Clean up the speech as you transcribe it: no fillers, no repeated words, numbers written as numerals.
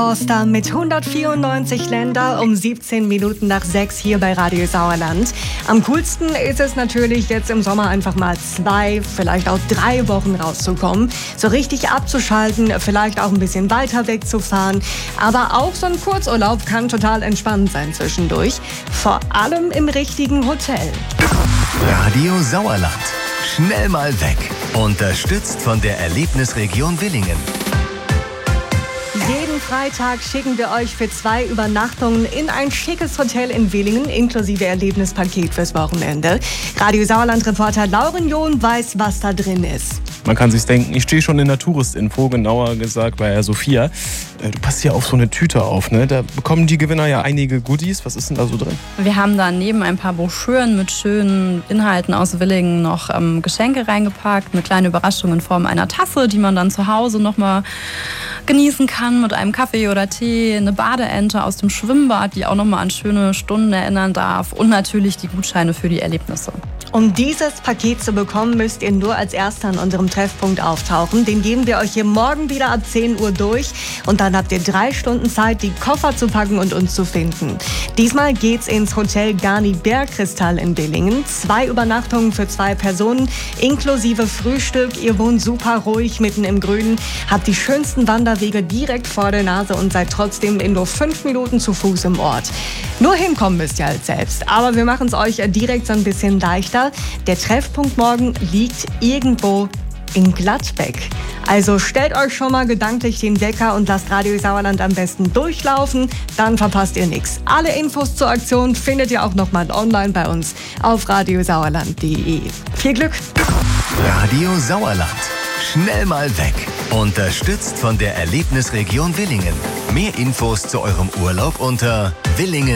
Forster mit 194 Länder um 17 Minuten nach 6 hier bei Radio Sauerland. Am coolsten ist es natürlich jetzt im Sommer einfach mal 2, vielleicht auch 3 Wochen rauszukommen. So richtig abzuschalten, vielleicht auch ein bisschen weiter wegzufahren. Aber auch so ein Kurzurlaub kann total entspannend sein zwischendurch. Vor allem im richtigen Hotel. Radio Sauerland. Schnell mal weg. Unterstützt von der Erlebnisregion Willingen. Jeden Freitag schicken wir euch für 2 Übernachtungen in ein schickes Hotel in Willingen, inklusive Erlebnispaket fürs Wochenende. Radio Sauerland-Reporter Lauren John weiß, was da drin ist. Man kann sich's denken, ich stehe schon in der Touristinfo, genauer gesagt bei Herr Sophia. Du passt hier auf so eine Tüte auf, ne? Da bekommen die Gewinner ja einige Goodies. Was ist denn da so drin? Wir haben da neben ein paar Broschüren mit schönen Inhalten aus Willingen noch Geschenke reingepackt. Eine kleine Überraschung in Form einer Tasse, die man dann zu Hause nochmal genießen kann mit einem Kaffee oder Tee. Eine Badeente aus dem Schwimmbad, die auch nochmal an schöne Stunden erinnern darf. Und natürlich die Gutscheine für die Erlebnisse. Um dieses Paket zu bekommen, müsst ihr nur als Erster an unserem Treffpunkt auftauchen. Den geben wir euch hier morgen wieder ab 10 Uhr durch. Und dann habt ihr 3 Stunden Zeit, die Koffer zu packen und uns zu finden. Diesmal geht's ins Hotel Garni Bergkristall in Willingen. 2 Übernachtungen für 2 Personen, inklusive Frühstück. Ihr wohnt super ruhig mitten im Grünen, habt die schönsten Wanderwege direkt vor der Nase und seid trotzdem in nur 5 Minuten zu Fuß im Ort. Nur hinkommen müsst ihr halt selbst. Aber wir machen es euch direkt so ein bisschen leichter. Der Treffpunkt morgen liegt irgendwo in Gladbeck. Also stellt euch schon mal gedanklich den Wecker und lasst Radio Sauerland am besten durchlaufen, dann verpasst ihr nichts. Alle Infos zur Aktion findet ihr auch nochmal online bei uns auf radiosauerland.de. Viel Glück! Radio Sauerland. Schnell mal weg. Unterstützt von der Erlebnisregion Willingen. Mehr Infos zu eurem Urlaub unter Willingen.